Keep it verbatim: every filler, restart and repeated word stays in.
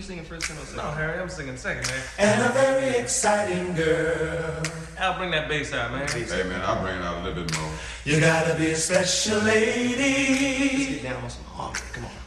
singing first, tenor second? No, Harry, I'm singing second, man. And a very exciting girl. Al, bring that bass out, man. Hey, man, I'll bring it out a little bit more. You gotta be a special lady. Let's get down on some harmony. Come on.